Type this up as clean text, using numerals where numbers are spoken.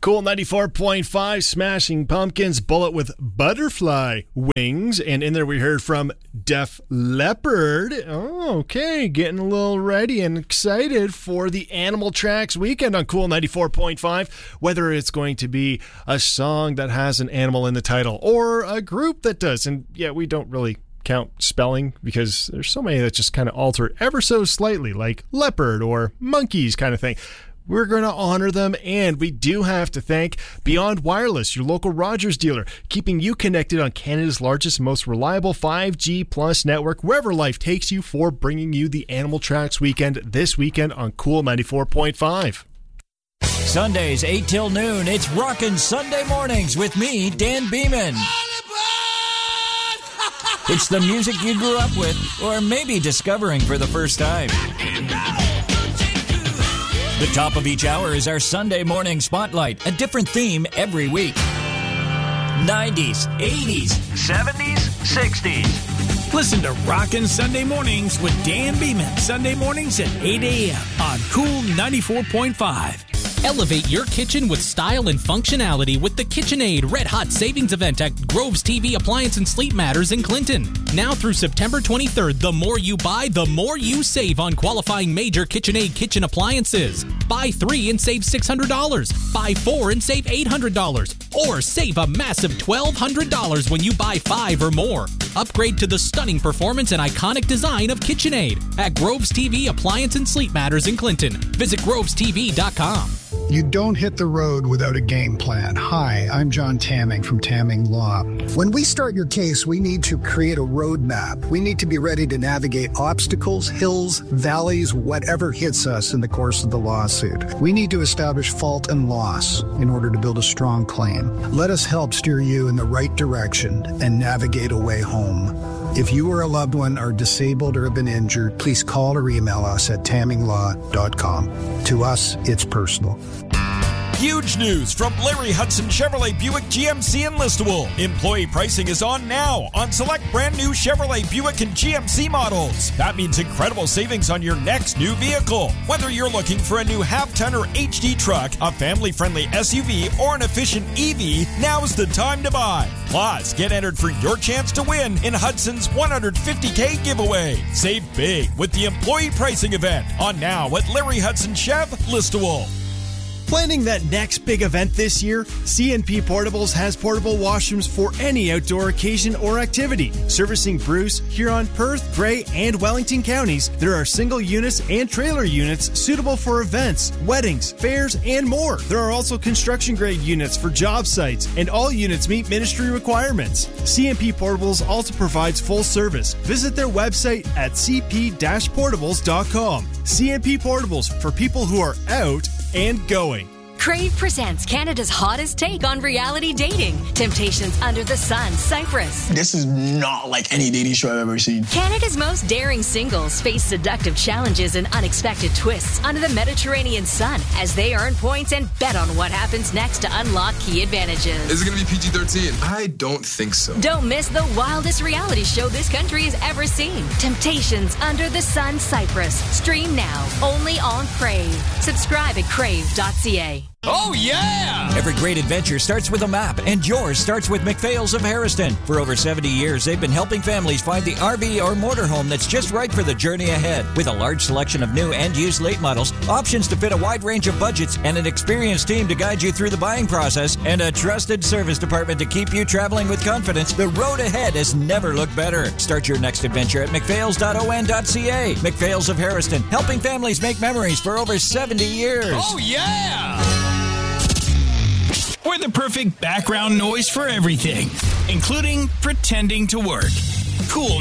Cool 94.5, Smashing Pumpkins, Bullet with Butterfly Wings. And in there we heard from Def Leppard. Oh, okay, getting a little ready and excited for the Animal Tracks weekend on Cool 94.5. Whether it's going to be a song that has an animal in the title or a group that does. And yeah, we don't really count spelling because there's so many that just kind of alter ever so slightly, like leopard or monkeys kind of thing. We're going to honor them, and we do have to thank Beyond Wireless, your local Rogers dealer, keeping you connected on Canada's largest, most reliable 5G plus network, wherever life takes you, for bringing you the Animal Tracks weekend this weekend on Cool 94.5. Sundays, 8 till noon, it's Rockin' Sunday Mornings with me, Dan Beeman. It's the music you grew up with, or maybe discovering for the first time. The top of each hour is our Sunday morning spotlight, a different theme every week. 90s, 80s, 70s, 60s. Listen to Rockin' Sunday Mornings with Dan Beeman, Sunday mornings at 8 a.m. on Cool 94.5. Elevate your kitchen with style and functionality with the KitchenAid Red Hot Savings Event at Groves TV Appliance and Sleep Matters in Clinton. Now through September 23rd, the more you buy, the more you save on qualifying major KitchenAid kitchen appliances. Buy 3 and save $600. Buy 4 and save $800. Or save a massive $1,200 when you buy 5 or more. Upgrade to the stunning performance and iconic design of KitchenAid at Groves TV Appliance and Sleep Matters in Clinton. Visit grovestv.com. You don't hit the road without a game plan. Hi, I'm John Tamming from Tamming Law. When we start your case, we need to create a roadmap. We need to be ready to navigate obstacles, hills, valleys, whatever hits us in the course of the lawsuit. We need to establish fault and loss in order to build a strong claim. Let us help steer you in the right direction and navigate a way home. If you or a loved one are disabled or have been injured, please call or email us at tamminglaw.com. To us, it's personal. Huge news from Larry Hudson Chevrolet Buick GMC in Listowel. Employee pricing is on now on select brand new Chevrolet Buick and GMC models. That means incredible savings on your next new vehicle. Whether you're looking for a new half-ton or HD truck, a family-friendly SUV, or an efficient EV, now's the time to buy. Plus, get entered for your chance to win in Hudson's $150K giveaway. Save big with the employee pricing event on now at Larry Hudson Chev, Listowel. Planning that next big event this year? CNP Portables has portable washrooms for any outdoor occasion or activity. Servicing Bruce, Huron, Perth, Grey, and Wellington counties, there are single units and trailer units suitable for events, weddings, fairs, and more. There are also construction-grade units for job sites, and all units meet ministry requirements. CNP Portables also provides full service. Visit their website at cp-portables.com. CNP Portables, for people who are out and going. Crave presents Canada's hottest take on reality dating. Temptations Under the Sun, Cyprus. This is not like any dating show I've ever seen. Canada's most daring singles face seductive challenges and unexpected twists under the Mediterranean sun as they earn points and bet on what happens next to unlock key advantages. Is it going to be PG-13? I don't think so. Don't miss the wildest reality show this country has ever seen. Temptations Under the Sun, Cyprus. Stream now, only on Crave. Subscribe at crave.ca. Oh, yeah! Every great adventure starts with a map, and yours starts with McPhail's of Harriston. For over 70 years, they've been helping families find the RV or motorhome that's just right for the journey ahead. With a large selection of new and used late models, options to fit a wide range of budgets, and an experienced team to guide you through the buying process, and a trusted service department to keep you traveling with confidence, the road ahead has never looked better. Start your next adventure at mcphails.on.ca. McPhail's of Harriston, helping families make memories for over 70 years. Oh, yeah! We're the perfect background noise for everything, including pretending to work. Cool